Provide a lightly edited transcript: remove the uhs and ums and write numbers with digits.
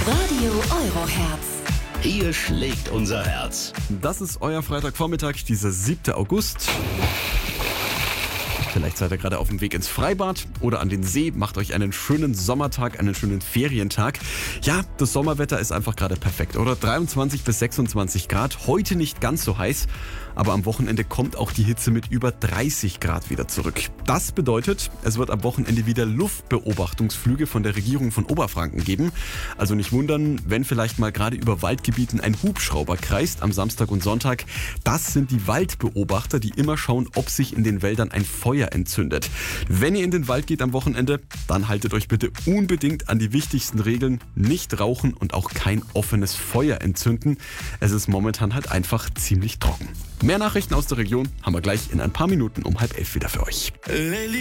Radio Euroherz. Hier schlägt unser Herz. Das ist euer Freitagvormittag, dieser 7. August. Vielleicht seid ihr gerade auf dem Weg ins Freibad oder an den See, macht euch einen schönen Sommertag, einen schönen Ferientag. Ja, das Sommerwetter ist einfach gerade perfekt, oder? 23 bis 26 Grad, heute nicht ganz so heiß, aber am Wochenende kommt auch die Hitze mit über 30 Grad wieder zurück. Das bedeutet, es wird am Wochenende wieder Luftbeobachtungsflüge von der Regierung von Oberfranken geben. Also nicht wundern, wenn vielleicht mal gerade über Waldgebieten ein Hubschrauber kreist am Samstag und Sonntag. Das sind die Waldbeobachter, die immer schauen, ob sich in den Wäldern ein Feuer entzündet. Wenn ihr in den Wald geht am Wochenende, dann haltet euch bitte unbedingt an die wichtigsten Regeln. Nicht rauchen und auch kein offenes Feuer entzünden. Es ist momentan halt einfach ziemlich trocken. Mehr Nachrichten aus der Region haben wir gleich in ein paar Minuten um 10:30 wieder für euch.